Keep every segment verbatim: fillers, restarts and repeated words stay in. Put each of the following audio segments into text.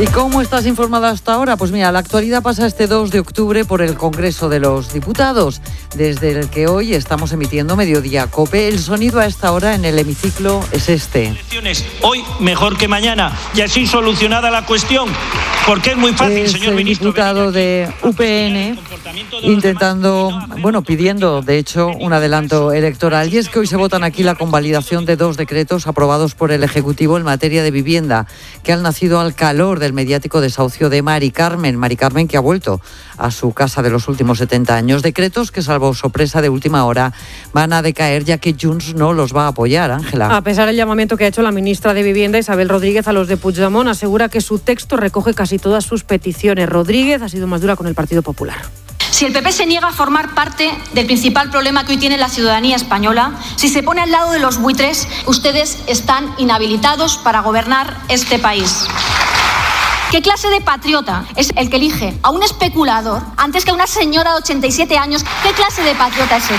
¿Y cómo estás informada hasta ahora? Pues mira, la actualidad pasa este dos de octubre por el Congreso de los Diputados, desde el que hoy estamos emitiendo Mediodía COPE. El sonido a esta hora en el hemiciclo es este. Hoy mejor que mañana, y así solucionada la cuestión, porque es muy fácil, es señor el ministro. Diputado de U P N intentando, bueno, pidiendo de hecho un adelanto electoral. Y es que hoy se votan aquí la convalidación de dos decretos aprobados por el Ejecutivo en materia de vivienda, que han nacido al calor del mediático desahucio de Mari Carmen. Mari Carmen, que ha vuelto a su casa de los últimos setenta años. Decretos que, salvo sorpresa de última hora, van a decaer, ya que Junts no los va a apoyar. Ángela. A pesar del llamamiento que ha hecho la ministra de Vivienda, Isabel Rodríguez, a los de Puigdemont, asegura que su texto recoge casi todas sus peticiones. Rodríguez ha sido más dura con el Partido Popular. Si el P P se niega a formar parte del principal problema que hoy tiene la ciudadanía española, si se pone al lado de los buitres, ustedes están inhabilitados para gobernar este país. ¿Qué clase de patriota es el que elige a un especulador antes que a una señora de ochenta y siete años? ¿Qué clase de patriota es ese?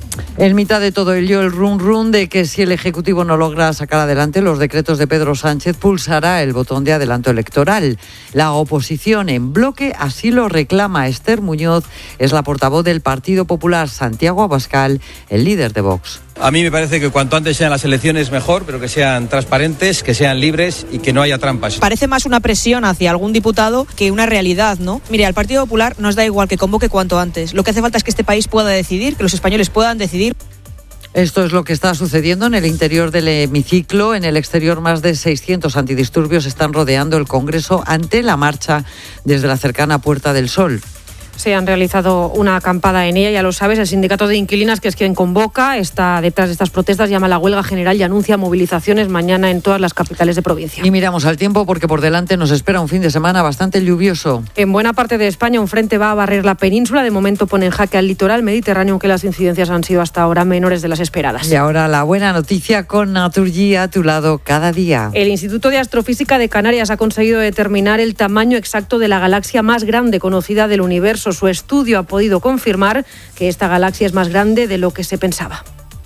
En mitad de todo ello, el run run de que si el Ejecutivo no logra sacar adelante los decretos de Pedro Sánchez, pulsará el botón de adelanto electoral. La oposición en bloque así lo reclama. Esther Muñoz es la portavoz del Partido Popular. Santiago Abascal, el líder de Vox. A mí me parece que cuanto antes sean las elecciones mejor, pero que sean transparentes, que sean libres y que no haya trampas. Parece más una presión hacia algún diputado que una realidad, ¿no? Mire, al Partido Popular nos da igual que convoque cuanto antes. Lo que hace falta es que este país pueda decidir, que los españoles puedan decidir. Esto es lo que está sucediendo en el interior del hemiciclo. En el exterior, más de seiscientos antidisturbios están rodeando el Congreso ante la marcha desde la cercana Puerta del Sol. Se han realizado una acampada en ella, ya lo sabes. El sindicato de inquilinas, que es quien convoca, está detrás de estas protestas, llama a la huelga general y anuncia movilizaciones mañana en todas las capitales de provincia. Y miramos al tiempo, porque por delante nos espera un fin de semana bastante lluvioso. En buena parte de España un frente va a barrer la península. De momento pone en jaque al litoral mediterráneo, aunque las incidencias han sido hasta ahora menores de las esperadas. Y ahora la buena noticia con Naturgy a tu lado cada día. El Instituto de Astrofísica de Canarias ha conseguido determinar el tamaño exacto de la galaxia más grande conocida del universo. Su estudio ha podido confirmar que esta galaxia es más grande de lo que se pensaba.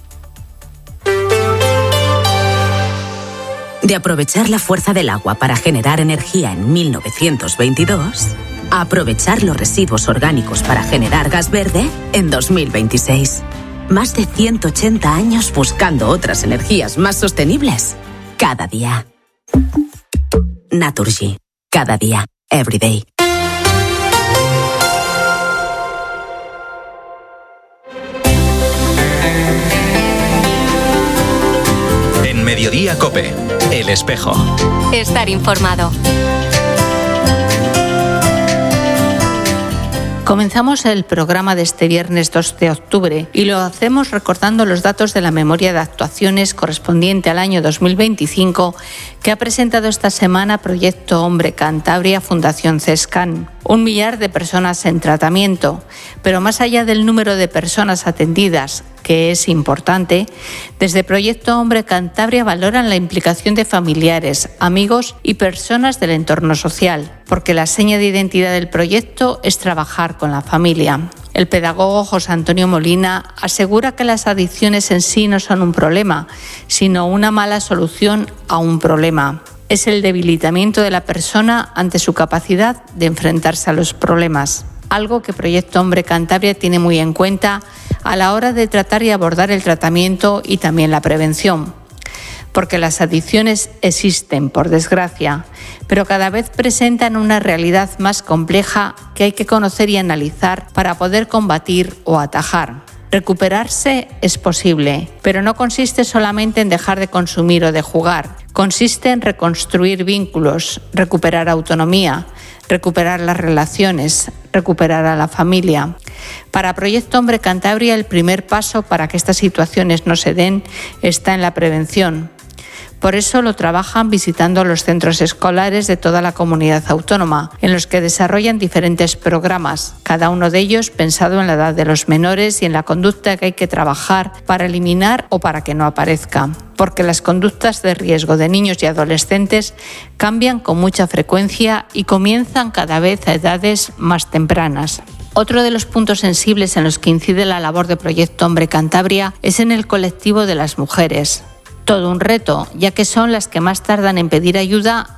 De aprovechar la fuerza del agua para generar energía en mil novecientos veintidós, a aprovechar los residuos orgánicos para generar gas verde en dos mil veintiséis. Más de ciento ochenta años buscando otras energías más sostenibles. Cada día. Naturgy. Cada día. Every day. Mediodía COPE, El Espejo. Estar informado. Comenzamos el programa de este viernes dos de octubre y lo hacemos recordando los datos de la memoria de actuaciones correspondiente al año dos mil veinticinco que ha presentado esta semana Proyecto Hombre Cantabria Fundación CESCAN. Un millar de personas en tratamiento, pero más allá del número de personas atendidas, que es importante, desde Proyecto Hombre Cantabria valoran la implicación de familiares, amigos y personas del entorno social, porque la seña de identidad del proyecto es trabajar con la familia. El pedagogo José Antonio Molina asegura que las adicciones en sí no son un problema, sino una mala solución a un problema. Es el debilitamiento de la persona ante su capacidad de enfrentarse a los problemas, algo que Proyecto Hombre Cantabria tiene muy en cuenta a la hora de tratar y abordar el tratamiento y también la prevención. Porque las adicciones existen, por desgracia, pero cada vez presentan una realidad más compleja que hay que conocer y analizar para poder combatir o atajar. Recuperarse es posible, pero no consiste solamente en dejar de consumir o de jugar. Consiste en reconstruir vínculos, recuperar autonomía, recuperar las relaciones, recuperar a la familia. Para Proyecto Hombre Cantabria, el primer paso para que estas situaciones no se den está en la prevención. Por eso lo trabajan visitando los centros escolares de toda la comunidad autónoma, en los que desarrollan diferentes programas, cada uno de ellos pensado en la edad de los menores y en la conducta que hay que trabajar para eliminar o para que no aparezca. Porque las conductas de riesgo de niños y adolescentes cambian con mucha frecuencia y comienzan cada vez a edades más tempranas. Otro de los puntos sensibles en los que incide la labor de Proyecto Hombre Cantabria es en el colectivo de las mujeres. Todo un reto, ya que son las que más tardan en pedir ayuda